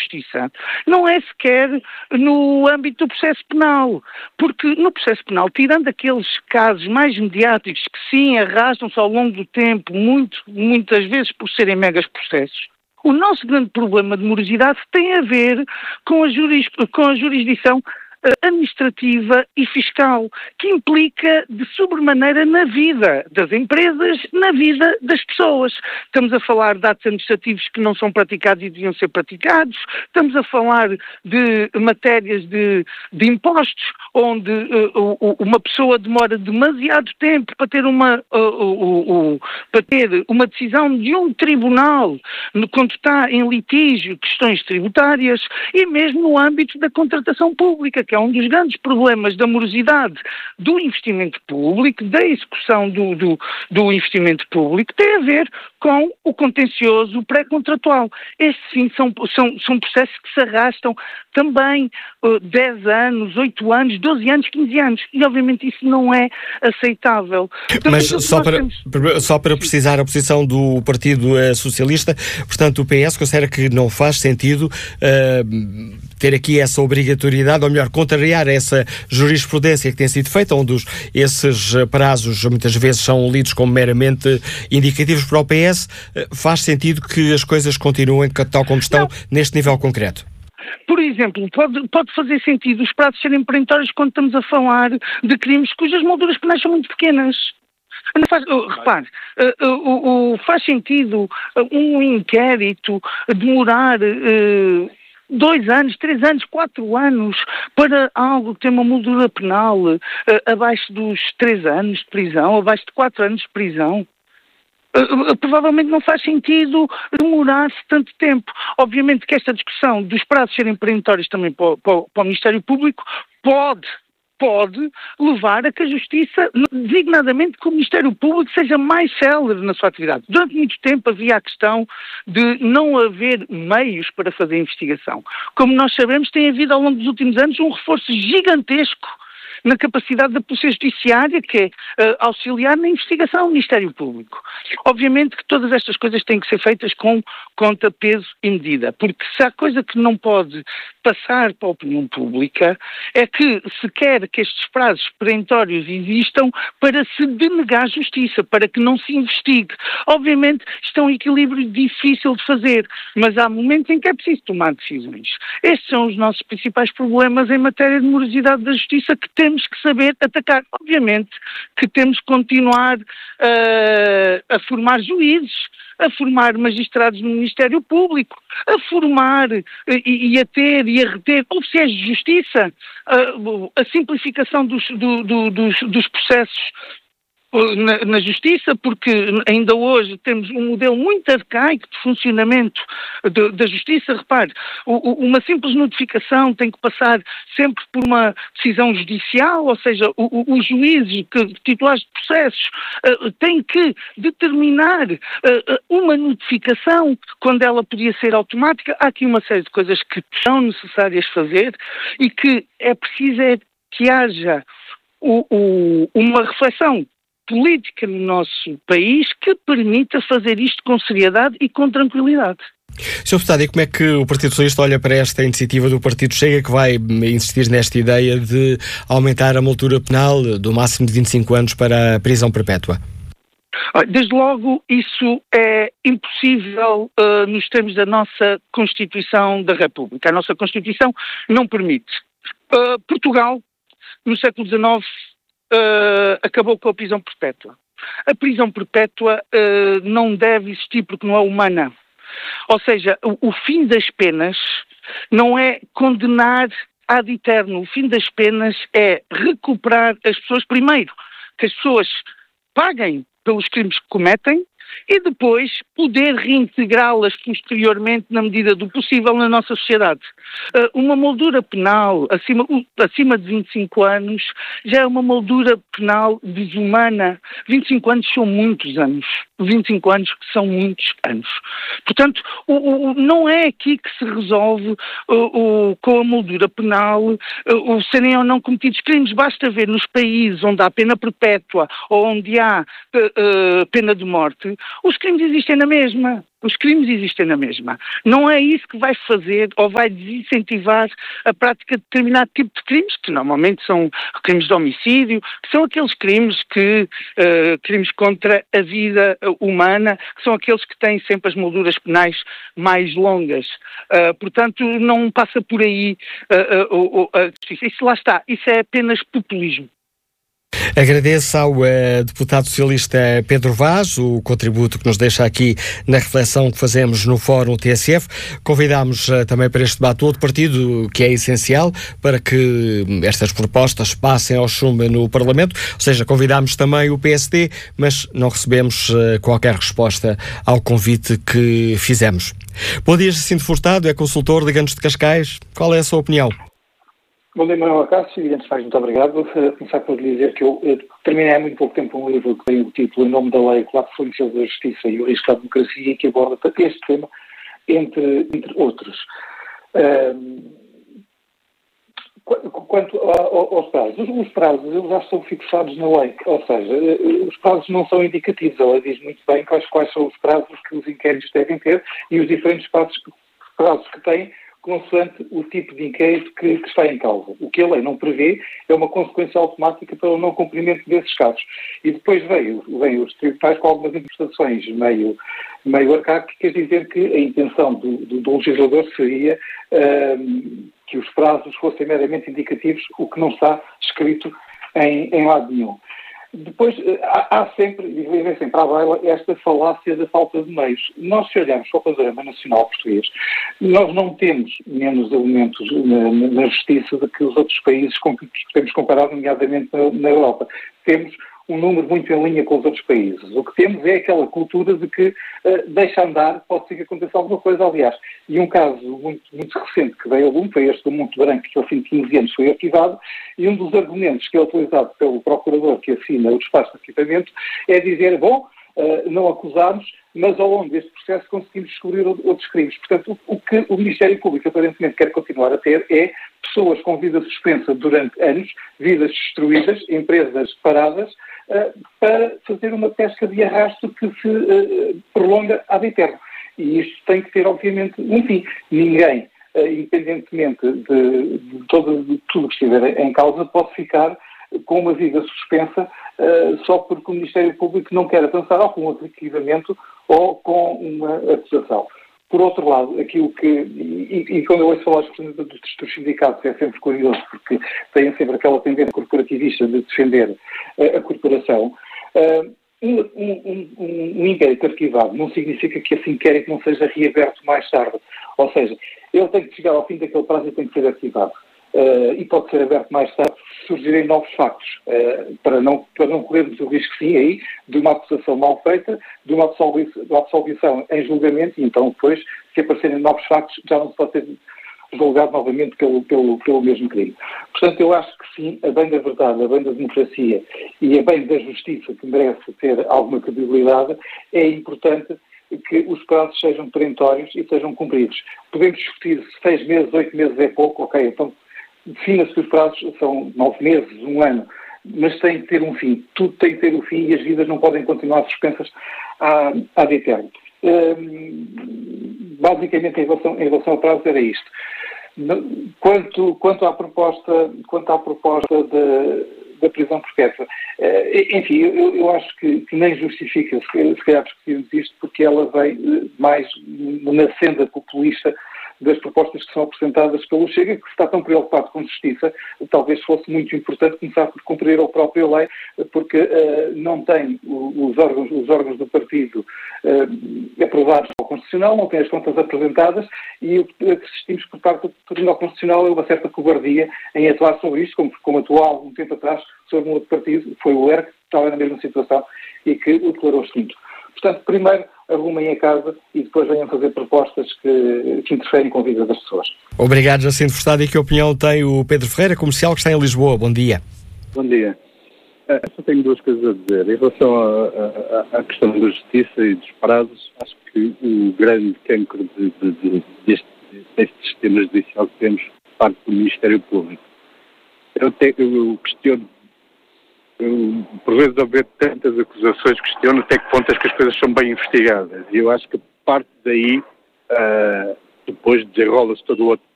justiça não é sequer no âmbito do processo penal, porque no processo penal, tirando aqueles casos mais mediáticos que sim arrastam-se ao longo do tempo, muitas vezes por serem megas processos, o nosso grande problema de morosidade tem a ver com a jurisdição administrativa e fiscal, que implica de sobremaneira na vida das empresas, na vida das pessoas. Estamos a falar de atos administrativos que não são praticados e deviam ser praticados, estamos a falar de matérias de impostos, onde uma pessoa demora demasiado tempo para ter uma decisão de um tribunal quando está em litígio, questões tributárias, e mesmo no âmbito da contratação pública, que é um dos grandes problemas da morosidade do investimento público, da execução do investimento público, tem a ver com o contencioso pré-contratual. Estes, sim, são processos que se arrastam também 10 anos, 8 anos, 12 anos, 15 anos. E, obviamente, isso não é aceitável. Mas só para precisar a posição do Partido Socialista, portanto, o PS considera que não faz sentido ter aqui essa obrigatoriedade, ou melhor, contrariar essa jurisprudência que tem sido feita, onde esses prazos muitas vezes são lidos como meramente indicativos para o PS. Faz sentido que as coisas continuem tal como estão neste nível concreto? Por exemplo, pode fazer sentido os prazos serem perentórios quando estamos a falar de crimes cujas molduras penais são muito pequenas. Repare, faz sentido um inquérito demorar 2 anos, 3 anos, 4 anos para algo que tem uma moldura penal abaixo dos 3 anos de prisão, abaixo de 4 anos de prisão. Provavelmente não faz sentido demorar-se tanto tempo. Obviamente que esta discussão dos prazos serem perentórios também para o Ministério Público pode levar a que a Justiça, designadamente que o Ministério Público, seja mais célere na sua atividade. Durante muito tempo havia a questão de não haver meios para fazer investigação. Como nós sabemos, tem havido ao longo dos últimos anos um reforço gigantesco na capacidade da Polícia Judiciária, que é auxiliar na investigação do Ministério Público. Obviamente que todas estas coisas têm que ser feitas com conta, peso e medida, porque se há coisa que não pode passar para a opinião pública é que se quer que estes prazos perentórios existam para se denegar justiça, para que não se investigue. Obviamente isto é um equilíbrio difícil de fazer, mas há momentos em que é preciso tomar decisões. Estes são os nossos principais problemas em matéria de morosidade da justiça que temos que saber atacar. Obviamente que temos que continuar a formar juízes, a formar magistrados no Ministério Público, a formar e a ter e a reter oficiais de justiça, a simplificação dos processos na Justiça, porque ainda hoje temos um modelo muito arcaico de funcionamento da Justiça. Repare, uma simples notificação tem que passar sempre por uma decisão judicial, ou seja, os juízes, titulares de processos, têm que determinar uma notificação quando ela podia ser automática. Há aqui uma série de coisas que são necessárias fazer e que é preciso que haja uma reflexão política no nosso país que permita fazer isto com seriedade e com tranquilidade. Sr. Deputado, e como é que o Partido Socialista olha para esta iniciativa do Partido Chega, que vai insistir nesta ideia de aumentar a moldura penal do máximo de 25 anos para a prisão perpétua? Desde logo, isso é impossível nos termos da nossa Constituição da República. A nossa Constituição não permite. Portugal, no século XIX, acabou com a prisão perpétua. A prisão perpétua não deve existir porque não é humana. Ou seja, o fim das penas não é condenar ad eterno. O fim das penas é recuperar as pessoas, primeiro, que as pessoas paguem pelos crimes que cometem, e depois poder reintegrá-las posteriormente na medida do possível na nossa sociedade. Uma moldura penal acima de 25 anos já é uma moldura penal desumana. 25 anos são muitos anos. 25 anos são muitos anos. Portanto, não é aqui que se resolve com a moldura penal o serem ou não cometidos crimes. Basta ver nos países onde há pena perpétua ou onde há pena de morte, os crimes existem na mesma. Os crimes existem na mesma. Não é isso que vai fazer ou vai desincentivar a prática de determinado tipo de crimes, que normalmente são crimes de homicídio, que são aqueles crimes crimes contra a vida humana, que são aqueles que têm sempre as molduras penais mais longas. Portanto, não passa por aí a justiça. Isso lá está. Isso é apenas populismo. Agradeço ao deputado socialista Pedro Vaz o contributo que nos deixa aqui na reflexão que fazemos no Fórum TSF. Convidámos também para este debate outro partido que é essencial para que estas propostas passem ao chumbo no Parlamento, ou seja, convidámos também o PSD, mas não recebemos qualquer resposta ao convite que fizemos. Bom dia, Jacinto Furtado, é consultor de Ganos de Cascais. Qual é a sua opinião? Bom dia, Manuel Acácio, e antes de mais, muito obrigado. Vou começar por lhe dizer que eu terminei há muito pouco tempo um livro que tem o título Em Nome da Lei, Quatro Frontiers da Justiça e o Risco da Democracia, que aborda este tema, entre outros. Quanto aos prazos, os prazos eles já estão fixados na lei, ou seja, os prazos não são indicativos, ela diz muito bem quais são os prazos que os inquéritos devem ter e os diferentes prazos que têm, consoante o tipo de inquérito que está em causa. O que a lei não prevê é uma consequência automática para o não cumprimento desses casos. E depois vêm os tribunais com algumas interpretações meio arcaicas, dizer que a intenção do legislador seria que os prazos fossem meramente indicativos, o que não está escrito em lado nenhum. Depois, há sempre, e vem sempre à baila, esta falácia da falta de meios. Nós, se olharmos para o panorama nacional português, nós não temos menos elementos na justiça do que os outros países com que temos comparado, nomeadamente na Europa. Temos um número muito em linha com os outros países. O que temos é aquela cultura de que deixa andar, pode ser que aconteça alguma coisa, aliás. E um caso muito recente que veio ao lume foi este do Monte Branco, que ao fim de 15 anos foi arquivado, e um dos argumentos que é utilizado pelo procurador que assina o despacho de arquivamento é dizer, não acusámos, mas ao longo deste processo conseguimos descobrir outros crimes. Portanto, o que o Ministério Público aparentemente quer continuar a ter é pessoas com vida suspensa durante anos, vidas destruídas, empresas paradas, para fazer uma pesca de arrasto que se prolonga ad eterno. E isto tem que ter, obviamente, um fim. Ninguém, independentemente de tudo que estiver em causa, pode ficar com uma vida suspensa só porque o Ministério Público não quer avançar ou com outro arquivamento ou com uma acusação. Por outro lado, aquilo que, e quando eu ouço falar dos sindicatos é sempre curioso, porque têm sempre aquela tendência corporativista de defender a corporação. Um inquérito arquivado não significa que esse inquérito não seja reaberto mais tarde. Ou seja, ele tem que chegar ao fim daquele prazo e tem que ser arquivado. E pode ser aberto mais tarde se surgirem novos factos, para não corrermos o risco, sim, aí, de uma acusação mal feita, de uma absolvição em julgamento, e então depois, se aparecerem novos factos, já não se pode ter julgado novamente pelo mesmo crime. Portanto, eu acho que sim, a bem da verdade, a bem da democracia e a bem da justiça, que merece ter alguma credibilidade, é importante que os prazos sejam perentórios e sejam cumpridos. Podemos discutir se 6 meses, 8 meses é pouco, ok, então defina-se que os prazos são 9 meses, 1 ano, mas tem que ter um fim. Tudo tem que ter um fim e as vidas não podem continuar suspensas ad eterno. Basicamente, em relação ao prazo, era isto. Quanto à proposta da prisão perpétua, enfim, eu acho que nem justifica se calhar discutirmos isto, porque ela vem mais na senda populista das propostas que são apresentadas pelo Chega, que está tão preocupado com justiça, talvez fosse muito importante começar por cumprir a própria lei, porque não tem os órgãos do partido aprovados pelo Constitucional, não tem as contas apresentadas, e o que assistimos por parte do Tribunal Constitucional é uma certa cobardia em atuar sobre isto, como atuou há algum tempo atrás sobre um outro partido, foi o ERC, que estava na mesma situação e que o declarou extinto. Portanto, primeiro arrumem a casa e depois venham fazer propostas que interferem com a vida das pessoas. Obrigado, Jacinto Furtado. E que opinião tem o Pedro Ferreira, comercial, que está em Lisboa? Bom dia. Bom dia. Só tenho 2 coisas a dizer. Em relação à questão da justiça e dos prazos, acho que o grande cancro deste sistema judicial que temos parte do Ministério Público. Eu questiono, por vezes, ao ver tantas acusações, questiono até que ponto é que as coisas são bem investigadas. E eu acho que parte daí, depois desenrola-se todo o outro